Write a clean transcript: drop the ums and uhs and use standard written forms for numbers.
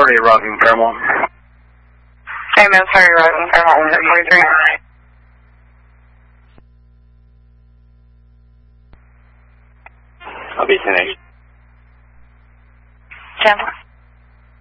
Hardy Rocking Fairmont. Hey, Miss Hardy Rocking Fairmont, 143. I'll be 10-8. 10.